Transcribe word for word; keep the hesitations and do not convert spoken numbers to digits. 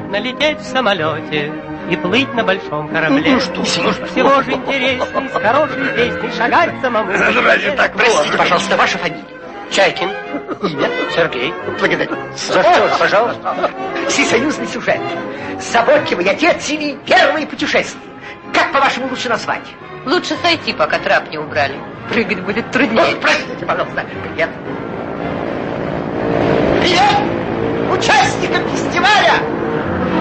приятно лететь в самолете и плыть на большом корабле. Ну что, всего же интересней, с хорошей песней шагать самому. Разве так Простите, пожалуйста, ваша фамилия? Чайкин. Имя? Сергей. Благодарю. За что, пожалуйста? Всесоюзный сюжет. Заботливый отец или первые путешествия. Как, по-вашему, лучше назвать? Лучше сойти, пока трап не убрали. Прыгать будет труднее. Ой, простите, пожалуйста. Привет. Привет участникам фестиваля!